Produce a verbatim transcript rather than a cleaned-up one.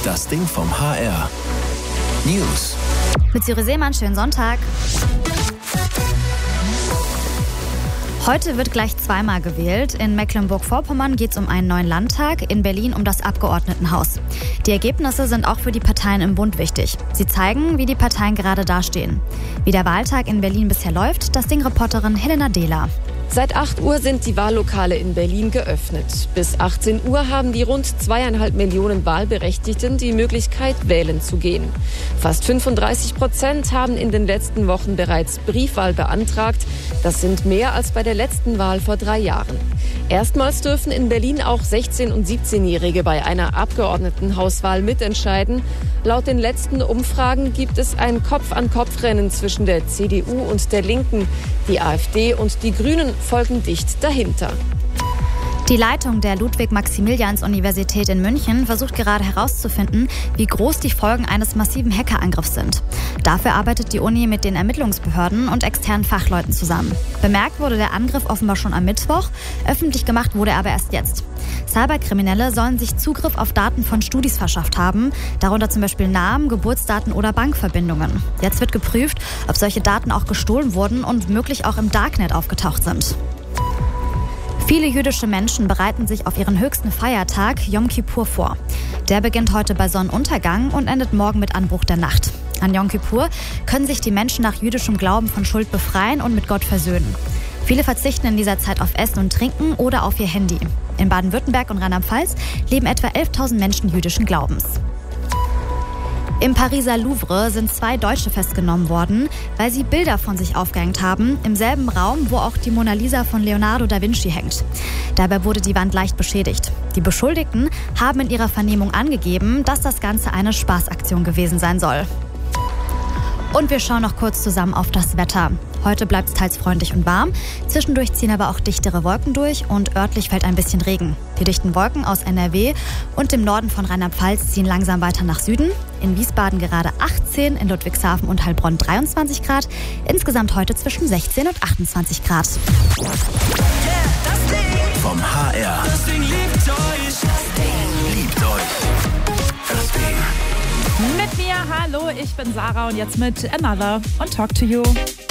Das Ding vom H R. News. Mit Siri Seemann, schönen Sonntag. Heute wird gleich zweimal gewählt. In Mecklenburg-Vorpommern geht es um einen neuen Landtag, in Berlin um das Abgeordnetenhaus. Die Ergebnisse sind auch für die Parteien im Bund wichtig. Sie zeigen, wie die Parteien gerade dastehen. Wie der Wahltag in Berlin bisher läuft, das Ding-Reporterin Helena Dehler. Seit acht Uhr sind die Wahllokale in Berlin geöffnet. Bis achtzehn Uhr haben die rund zweieinhalb Millionen Wahlberechtigten die Möglichkeit, wählen zu gehen. Fast fünfunddreißig Prozent haben in den letzten Wochen bereits Briefwahl beantragt. Das sind mehr als bei der letzten Wahl vor drei Jahren. Erstmals dürfen in Berlin auch sechzehn- und siebzehnjährige bei einer Abgeordnetenhauswahl mitentscheiden. Laut den letzten Umfragen gibt es ein Kopf-an-Kopf-Rennen zwischen der C D U und der Linken. Die AfD und die Grünen folgen dicht dahinter. Die Leitung der Ludwig-Maximilians-Universität in München versucht gerade herauszufinden, wie groß die Folgen eines massiven Hackerangriffs sind. Dafür arbeitet die Uni mit den Ermittlungsbehörden und externen Fachleuten zusammen. Bemerkt wurde der Angriff offenbar schon am Mittwoch, öffentlich gemacht wurde er aber erst jetzt. Cyberkriminelle sollen sich Zugriff auf Daten von Studis verschafft haben, darunter zum Beispiel Namen, Geburtsdaten oder Bankverbindungen. Jetzt wird geprüft, ob solche Daten auch gestohlen wurden und möglich auch im Darknet aufgetaucht sind. Viele jüdische Menschen bereiten sich auf ihren höchsten Feiertag, Yom Kippur, vor. Der beginnt heute bei Sonnenuntergang und endet morgen mit Anbruch der Nacht. An Yom Kippur können sich die Menschen nach jüdischem Glauben von Schuld befreien und mit Gott versöhnen. Viele verzichten in dieser Zeit auf Essen und Trinken oder auf ihr Handy. In Baden-Württemberg und Rheinland-Pfalz leben etwa elftausend Menschen jüdischen Glaubens. Im Pariser Louvre sind zwei Deutsche festgenommen worden, weil sie Bilder von sich aufgehängt haben, im selben Raum, wo auch die Mona Lisa von Leonardo da Vinci hängt. Dabei wurde die Wand leicht beschädigt. Die Beschuldigten haben in ihrer Vernehmung angegeben, dass das Ganze eine Spaßaktion gewesen sein soll. Und wir schauen noch kurz zusammen auf das Wetter. Heute bleibt es teils freundlich und warm. Zwischendurch ziehen aber auch dichtere Wolken durch und örtlich fällt ein bisschen Regen. Die dichten Wolken aus N R W und dem Norden von Rheinland-Pfalz ziehen langsam weiter nach Süden. In Wiesbaden gerade achtzehn, in Ludwigshafen und Heilbronn dreiundzwanzig Grad. Insgesamt heute zwischen sechzehn und achtundzwanzig Grad. Yeah, das Ding vom H R. Das Ding liebt euch. Das Ding liebt euch. Das Ding. Mit mir, hallo, ich bin Sarah und jetzt mit Another und Talk to You.